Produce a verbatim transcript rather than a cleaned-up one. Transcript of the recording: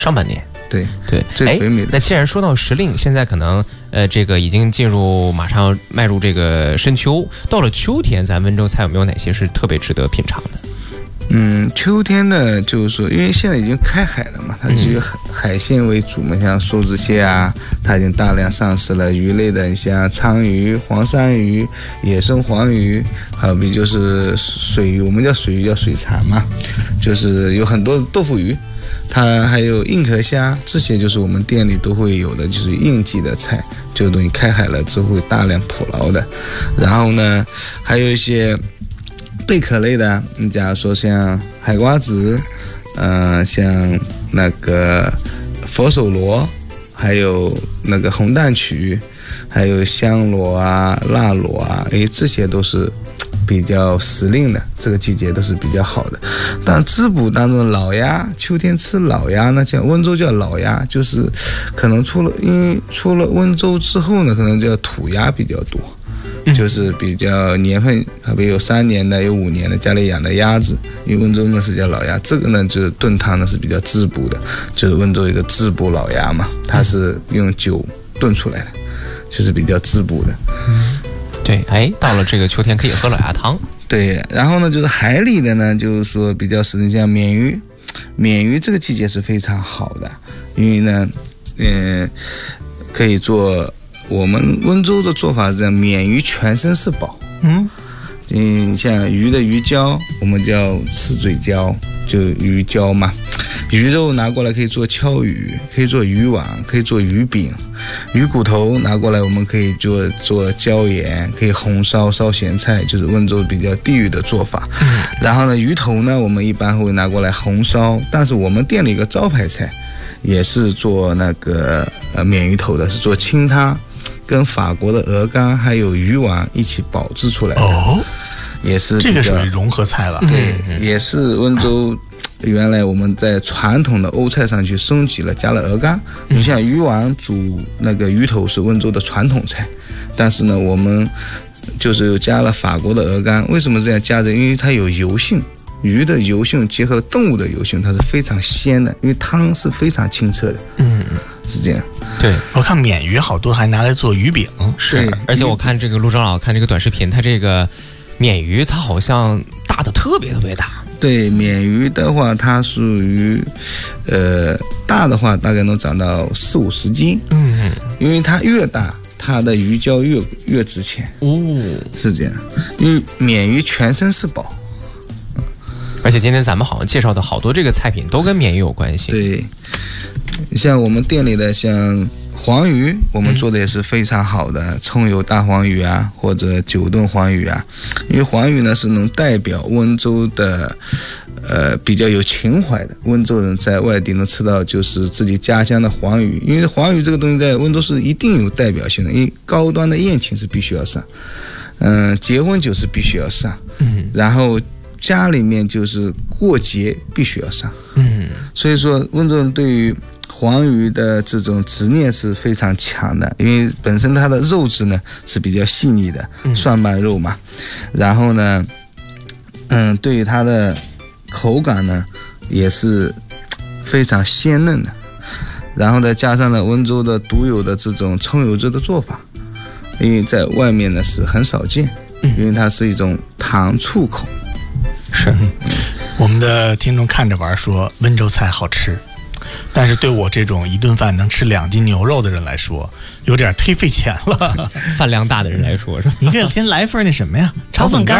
上半年。 对对， 最肥美的。 那既然说到时令，现在可能呃这个已经进入马上迈入这个深秋，到了秋天，咱温州菜有没有哪些是特别值得品尝的？ 嗯，秋天呢，就是说，因为现在已经开海了嘛，它是以海海鲜为主嘛，像梭子蟹啊，它已经大量上市了。鱼类的，像鲳鱼、黄鳝鱼、野生黄鱼，好比就是水鱼，我们叫水鱼叫水产嘛，就是有很多豆腐鱼。它还有硬壳虾，这些就是我们店里都会有的，就是应季的菜，这个东西开海了之后会大量捕捞的。然后呢，还有一些贝壳类的，你假如说像海瓜子，嗯、呃，像那个佛手螺，还有那个红蛋曲，还有香螺啊、辣螺啊，诶，这些都是比较时令的，这个季节都是比较好的。但滋补当中老鸭，秋天吃老鸭呢，像温州叫老鸭，就是可能出了，因为出了温州之后呢，可能叫土鸭比较多。就是比较年份，好比有三年的，有五年的，家里养的鸭子，因为温州呢是叫老鸭，这个呢就是炖汤呢是比较滋补的，就是温州一个滋补老鸭嘛，它是用酒炖出来的，就是比较滋补的。 嗯，对，哎，到了这个秋天可以喝老鸭汤。 对，然后呢就是海里的呢，就是说比较时令，像鲶鱼，鲶鱼这个季节是非常好的，因为呢，嗯、呃，可以做。我们温州的做法是这样，鲶鱼全身是宝。嗯嗯，像鱼的鱼胶，我们叫赤嘴胶，就鱼胶嘛。鱼肉拿过来可以做敲鱼，可以做鱼丸，可以做鱼饼。鱼骨头拿过来，我们可以做做椒盐，可以红烧烧咸菜，就是温州比较地域的做法。嗯、然后呢，鱼头呢，我们一般会拿过来红烧，但是我们店里一个招牌菜，也是做那个呃鲶鱼头的，是做清汤。跟法国的鹅肝还有鱼丸一起保制出来的，哦，也是这个属于融合菜了。 对，嗯、也是温州原来我们在传统的欧菜上去升级了，加了鹅肝。嗯、你像鱼丸煮那个鱼头是温州的传统菜，但是呢，我们就是加了法国的鹅肝。为什么这样加的？因为它有油性。鱼的油性结合了动物的油性，它是非常鲜的，因为汤是非常清澈的。嗯，是这样。 对，我看鲶鱼好多还拿来做鱼饼， 是。而且我看这个陆长老看这个短视频，它这个鲶鱼它好像大的特别特别大。 对，鲶鱼的话，它属于呃大的话大概能长到四五十斤。嗯，因为它越大，它的鱼胶越越值钱。哦，是这样。因为鲶鱼全身是宝。 而且今天咱们好像介绍的好多这个菜品都跟鲶鱼有关系。 对，像我们店里的像黄鱼，我们做的也是非常好的，嗯、葱油大黄鱼啊，或者九炖黄鱼啊。因为黄鱼呢是能代表温州的，呃，比较有情怀的。温州人在外地能吃到就是自己家乡的黄鱼，因为黄鱼这个东西在温州是一定有代表性的，因为高端的宴请是必须要上，嗯、呃，结婚酒是必须要上，嗯，然后。家里面就是过节必须要上，嗯，所以说温州人对于黄鱼的这种执念是非常强的，因为本身它的肉质呢是比较细腻的，蒜瓣肉嘛，然后呢，嗯，对于它的口感呢也是非常鲜嫩的，然后再加上呢温州的独有的这种葱油汁的做法，因为在外面呢是很少见，因为它是一种糖醋口。 是，我们的听众看着玩说温州菜好吃，但是对我这种一顿饭能吃两斤牛肉的人来说，有点忒费钱了。 饭量大的人来说是吧？ 你可以先来一份那什么呀，炒粉干。